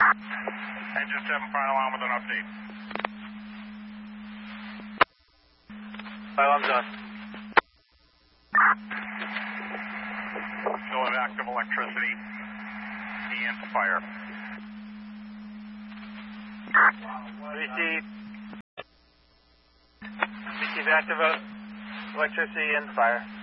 Engine 7, fire alarm with an update. Fire alarm's on. Still have active electricity and fire. Receive active electricity and fire.